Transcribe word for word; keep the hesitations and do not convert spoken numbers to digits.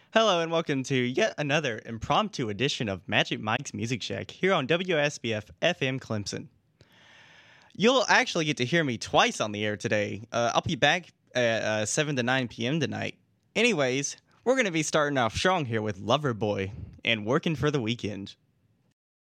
Hello and welcome to yet another impromptu edition of Magic Mike's Music Shack here on W S B F F M Clemson. You'll actually get to hear me twice on the air today. Uh, I'll be back at uh, seven to nine p.m. tonight. Anyways, we're going to be starting off strong here with Loverboy and Working for the Weekend.